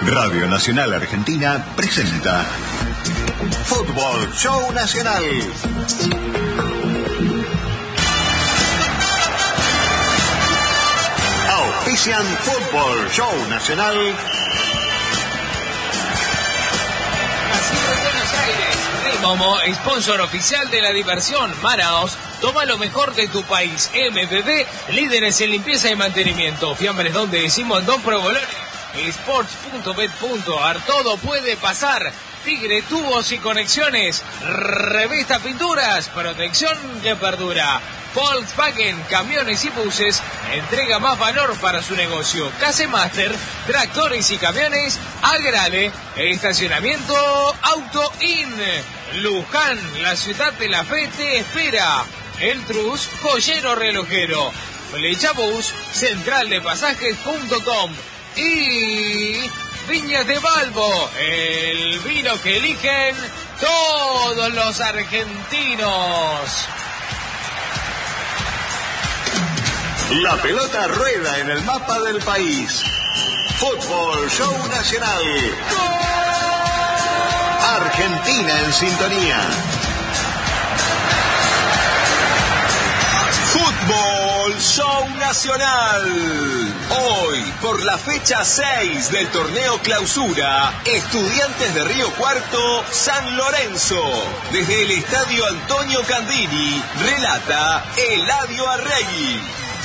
Radio Nacional Argentina presenta Fútbol Show Nacional. Auspician Fútbol Show Nacional. Como sponsor oficial de la diversión, Manaos, toma lo mejor de tu país. MBB, líderes en limpieza y mantenimiento. Fiambres donde decimos Don Provolone. Sports.bet.ar, todo puede pasar. Tigre, tubos y conexiones. Revista Pinturas, protección que perdura. Volkswagen, camiones y buses, entrega más valor para su negocio. Casemaster, tractores y camiones, Agrale, estacionamiento Auto In. Luján, la ciudad de la fe te espera. El Trus, joyero relojero. Flechabus, centraldepasajes.com. Y Viñas de Balbo, el vino que eligen todos los argentinos. La pelota rueda en el mapa del país. Fútbol Show Nacional. Argentina en sintonía. Fútbol Show Nacional. Hoy, por la fecha 6 del torneo Clausura, Estudiantes de Río Cuarto, San Lorenzo. Desde el Estadio Antonio Candini, relata Eladio Arregui.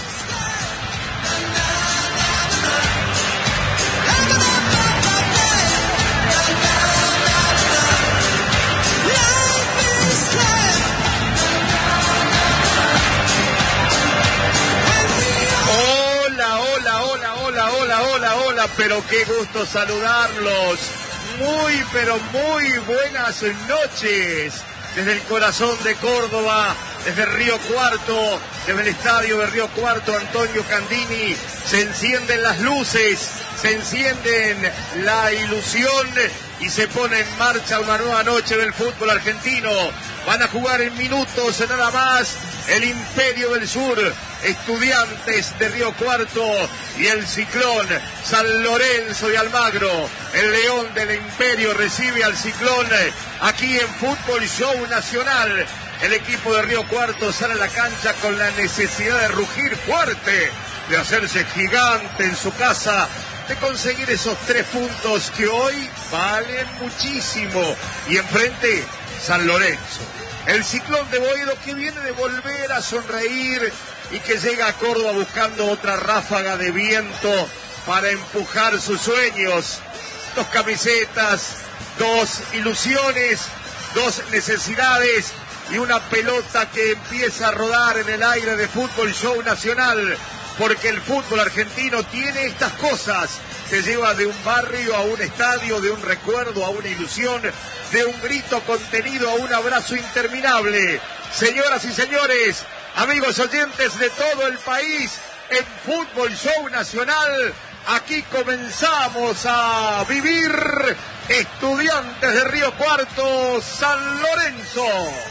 Hola, pero qué gusto saludarlos. Muy, pero muy buenas noches. Desde el corazón de Córdoba, desde Río Cuarto, desde el estadio de Río Cuarto, Antonio Candini, se encienden las luces, se encienden la ilusión y se pone en marcha una nueva noche del fútbol argentino. Van a jugar en minutos nada más el Imperio del Sur, Estudiantes de Río Cuarto y el Ciclón San Lorenzo de Almagro. El León del Imperio recibe al Ciclón aquí en Fútbol Show Nacional. El equipo de Río Cuarto sale a la cancha con la necesidad de rugir fuerte, de hacerse gigante en su casa, de conseguir esos 3 puntos que hoy valen muchísimo. Y enfrente, San Lorenzo. El Ciclón de Boedo, que viene de volver a sonreír y que llega a Córdoba buscando otra ráfaga de viento para empujar sus sueños. 2 camisetas, 2 ilusiones, 2 necesidades y una pelota que empieza a rodar en el aire de Fútbol Show Nacional, porque el fútbol argentino tiene estas cosas. Te lleva de un barrio a un estadio, de un recuerdo a una ilusión, de un grito contenido a un abrazo interminable. Señoras y señores, amigos oyentes de todo el país, en Fútbol Show Nacional, aquí comenzamos a vivir Estudiantes de Río Cuarto, San Lorenzo.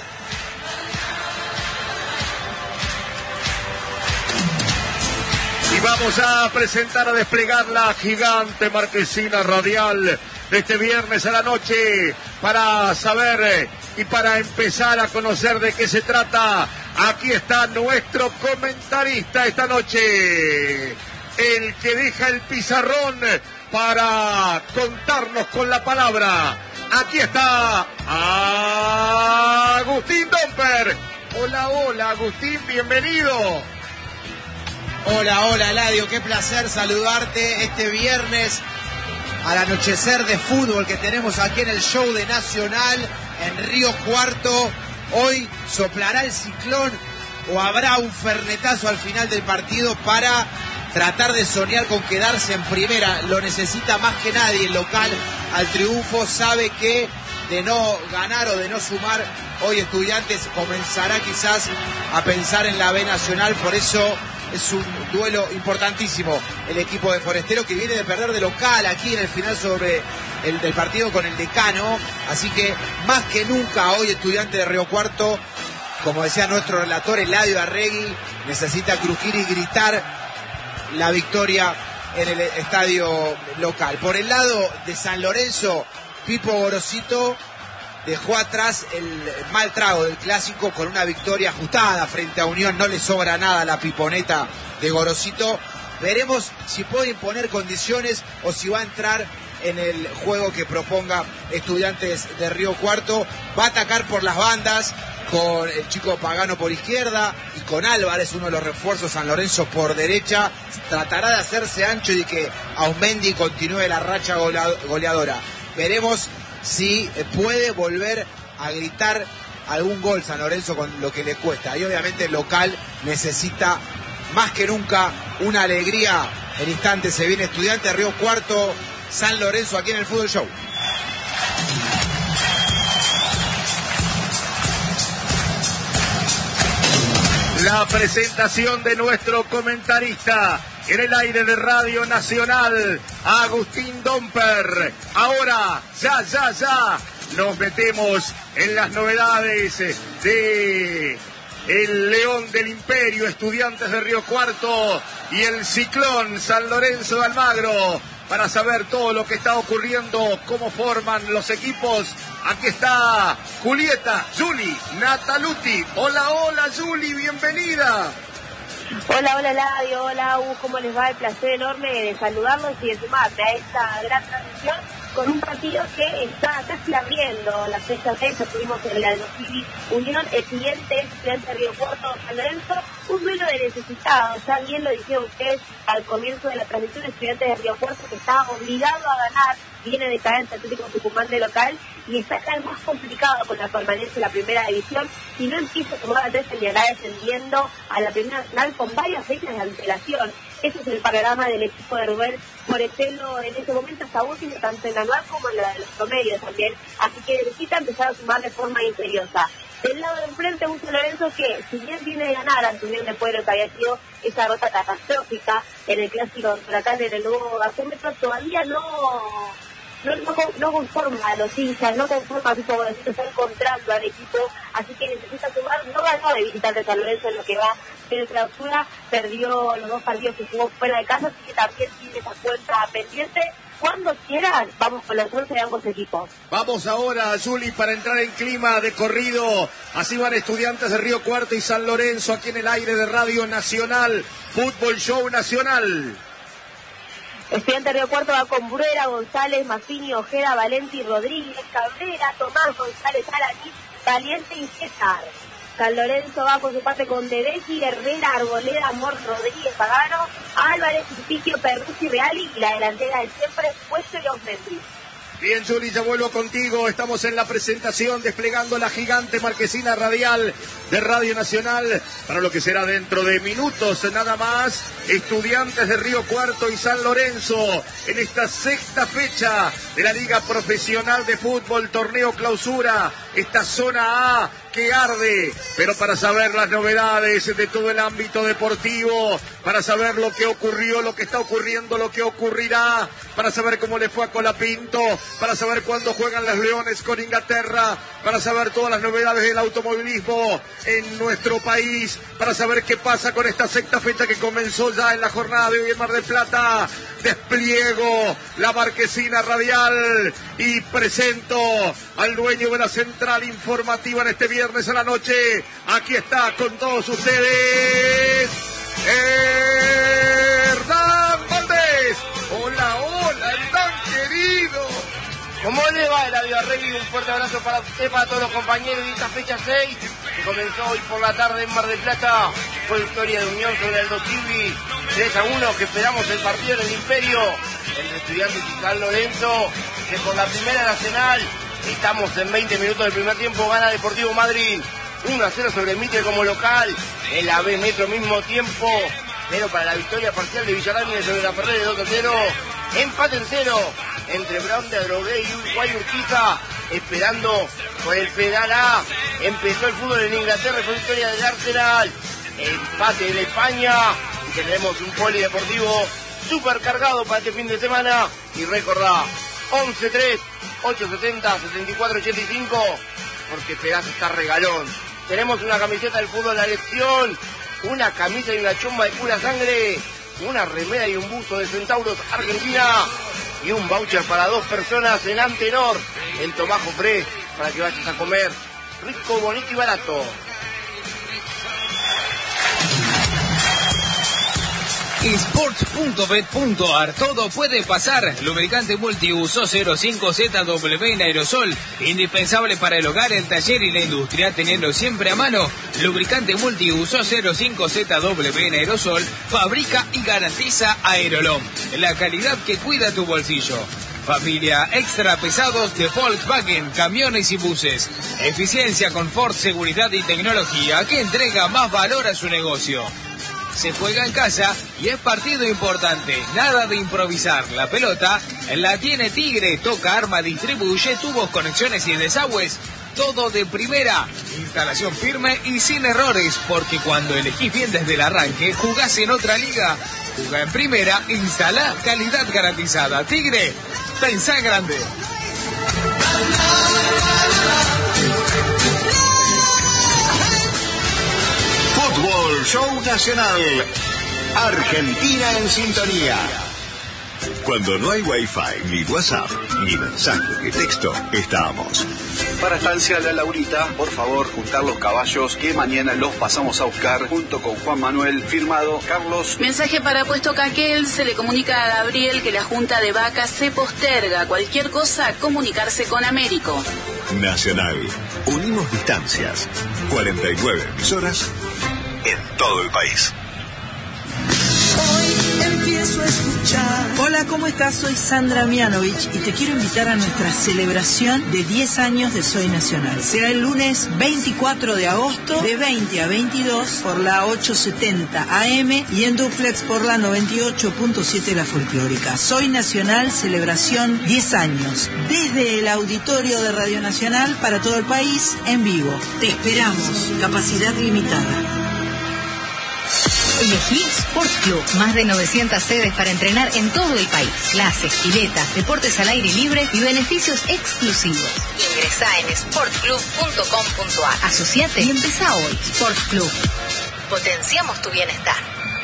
Y vamos a presentar, a desplegar la gigante marquesina radial de este viernes a la noche para saber y para empezar a conocer de qué se trata. Aquí está nuestro comentarista esta noche, el que deja el pizarrón para contarnos con la palabra. Aquí está Agustín Domper. Hola, Agustín, bienvenido. Hola, Eladio, qué placer saludarte este viernes al anochecer de fútbol que tenemos aquí en el show de Nacional en Río Cuarto. Hoy soplará el ciclón o habrá un fernetazo al final del partido para tratar de soñar con quedarse en primera. Lo necesita más que nadie el local al triunfo. Sabe que de no ganar o de no sumar, hoy Estudiantes comenzará quizás a pensar en la B Nacional. Por eso es un duelo importantísimo el equipo de Forestero, que viene de perder de local aquí en el final sobre el del partido con el Decano. Así que más que nunca hoy Estudiantes de Río Cuarto, como decía nuestro relator Eladio Arregui, necesita crujir y gritar la victoria en el estadio local. Por el lado de San Lorenzo, Pipo Gorosito dejó atrás el mal trago del clásico con una victoria ajustada frente a Unión. No le sobra nada a la piponeta de Gorosito. Veremos si puede imponer condiciones o si va a entrar en el juego que proponga Estudiantes de Río Cuarto. Va a atacar por las bandas con el chico Pagano por izquierda y con Álvarez, uno de los refuerzos, San Lorenzo por derecha. Tratará de hacerse ancho y que Aumendi continúe la racha goleadora. Veremos si puede volver a gritar algún gol San Lorenzo con lo que le cuesta. Y obviamente el local necesita más que nunca una alegría. En instantes se viene Estudiantes de Río Cuarto, San Lorenzo aquí en el Fútbol Show. La presentación de nuestro comentarista en el aire de Radio Nacional, Agustín Domper. Ahora, ya, nos metemos en las novedades de el León del Imperio, Estudiantes de Río Cuarto, y el Ciclón San Lorenzo de Almagro, para saber todo lo que está ocurriendo, cómo forman los equipos. Aquí está Julieta, Juli, Nataluti. Hola, Juli, bienvenida. Hola, Ladio, hola, ¿cómo les va? El placer enorme de saludarlos y de sumarse a esta gran transmisión con un partido que está casi abriendo la fecha 6. Tuvimos en la Unión Estudiantes de Río Cuarto, San Lorenzo, un duelo de necesitados. Ya bien lo dijeron ustedes al comienzo de la transmisión, Estudiantes de Río Cuarto, que está obligado a ganar, viene de caer ante Atlético Tucumán de local y está cada vez más complicado con la permanencia en la primera división, y no empieza a tomar atención y irá descendiendo a la primera nacional con varias fechas de antelación. Ese es el panorama del equipo de Rubén Moretelo en este momento, hasta último, tanto en la anual como en la de los promedios también, así que necesita empezar a sumar de forma imperiosa. Del lado de enfrente, un San Lorenzo que, si bien viene de ganar ante Unión de Pueblo, que había sido esa derrota catastrófica en el clásico de Huracán en el nuevo gasómetro, todavía no conforma a los hinchas, no conforma a su población, está encontrando al equipo, así que necesita sumar. No ganó de visitante San Lorenzo en lo que va en el clausura, perdió los 2 partidos que jugó fuera de casa, así que también tiene esa cuenta pendiente. Cuando quieran, vamos con los 11 de ambos equipos. Vamos ahora, Juli, para entrar en clima de corrido. Así van Estudiantes de Río Cuarto y San Lorenzo aquí en el aire de Radio Nacional, Fútbol Show Nacional. Estudiantes de Río Cuarto va con Bruera, González, Maffini, Ojeda, Valenti, Rodríguez, Cabrera, Tomás, González, Alaní, Valiente y César. San Lorenzo va con su parte con Tedeschi, Herrera, Arboleda, Amor, Rodríguez, Pagano, Álvarez, Piquio, Perruzzi, Reali, y la delantera de siempre, Puesto y Osmendri. Bien, Juli, ya vuelvo contigo. Estamos en la presentación desplegando la gigante marquesina radial de Radio Nacional para lo que será dentro de minutos nada más. Estudiantes de Río Cuarto y San Lorenzo en esta sexta fecha de la Liga Profesional de Fútbol, Torneo Clausura, esta zona A que arde, pero para saber las novedades de todo el ámbito deportivo, para saber lo que ocurrió, lo que está ocurriendo, lo que ocurrirá, para saber cómo le fue a Colapinto, para saber cuándo juegan los Leones con Inglaterra, para saber todas las novedades del automovilismo en nuestro país, para saber qué pasa con esta sexta fecha que comenzó ya en la jornada de hoy en Mar del Plata. Despliego la marquesina radial y presento al dueño de la central informativa en este viernes a la noche. Aquí está con todos ustedes, Hernán Valdés. Hola, Hernán querido. ¿Cómo le va, Eladio Arregui? Un fuerte abrazo para usted, para todos los compañeros de esta fecha 6, que comenzó hoy por la tarde en Mar del Plata. Fue victoria de Unión sobre el Dotivi, 3-1, que esperamos el partido en el Imperio, entre Estudiantes y San Lorenzo, que por la primera nacional, estamos en 20 minutos del primer tiempo, gana Deportivo Madrid, 1-0 sobre Mitre como local, en la B Metro mismo tiempo, pero para la victoria parcial de Villarán sobre la Ferrer de 2-0, empate en 0 entre Brown de Adrogué y Uruguay Urquiza, esperando por el penal A. Empezó el fútbol en Inglaterra con victoria del Arsenal, empate en España, y tendremos un polideportivo súper cargado para este fin de semana. Y recordá, 11-3-870-7485, porque Pedazo está regalón. Tenemos una camiseta del fútbol de la elección, una camisa y una chomba de pura sangre, una remera y un buzo de Centauros Argentina y un voucher para 2 personas en Antenor, en Tomás Joffre, para que vayas a comer rico, bonito y barato. Sports.bet.ar, todo puede pasar. Lubricante multiuso 05ZW en aerosol, indispensable para el hogar, el taller y la industria, teniendo siempre a mano. Lubricante multiuso 05ZW en aerosol, fabrica y garantiza Aerolom, la calidad que cuida tu bolsillo. Familia extra pesados de Volkswagen, camiones y buses. Eficiencia, confort, seguridad y tecnología que entrega más valor a su negocio. Se juega en casa y es partido importante. Nada de improvisar. La pelota la tiene Tigre. Toca, arma, distribuye tubos, conexiones y desagües. Todo de primera. Instalación firme y sin errores. Porque cuando elegís bien desde el arranque, jugás en otra liga. Jugá en primera, instala, calidad garantizada. Tigre, pensá en grande. Fútbol Show Nacional. Argentina en sintonía. Cuando no hay Wi-Fi, ni WhatsApp, ni mensaje de texto, estamos. Para Estancia La Laurita, por favor, juntar los caballos que mañana los pasamos a buscar junto con Juan Manuel, firmado Carlos. Mensaje para Puesto Caquel, se le comunica a Gabriel que la junta de vacas se posterga. Cualquier cosa, comunicarse con Américo. Nacional. Unimos distancias. 49 emisoras en todo el país. Hoy empiezo a escuchar. Hola, ¿cómo estás? Soy Sandra Mianovich y te quiero invitar a nuestra celebración de 10 años de Soy Nacional. Será el lunes 24 de agosto de 20 a 22 por la 870 AM y en duplex por la 98.7 La Folclórica. Soy Nacional, celebración 10 años. Desde el auditorio de Radio Nacional para todo el país, en vivo. Te esperamos. Capacidad limitada. Elegí Sport Club, más de 900 sedes para entrenar en todo el país. Clases, piletas, deportes al aire libre y beneficios exclusivos. Ingresá en sportclub.com.ar. Asociate y empezá hoy. Sport Club. Potenciamos tu bienestar.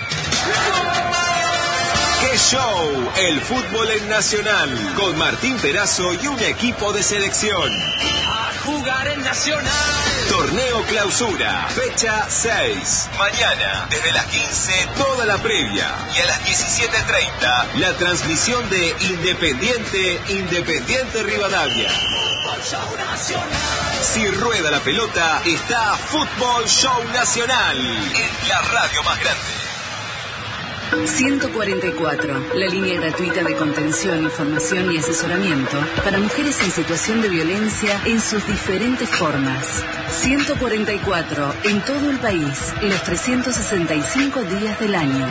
¡Qué show! El fútbol en Nacional, con Martín Perazo y un equipo de selección. A jugar en Nacional. Torneo Clausura, fecha 6. Mañana, desde las 15, toda la previa. Y a las 17:30, la transmisión de Independiente Rivadavia. Si rueda la pelota, está Fútbol Show Nacional, en la radio más grande. 144, la línea gratuita de contención, información y asesoramiento para mujeres en situación de violencia en sus diferentes formas. 144, en todo el país, los 365 días del año.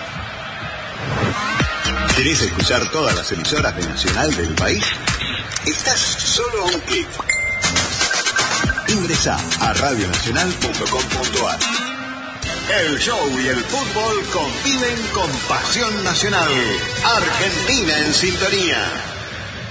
¿Querés escuchar todas las emisoras de Nacional del país? Estás solo a un clic. Ingresá a radionacional.com.ar. El show y el fútbol conviven con pasión nacional. Argentina en sintonía.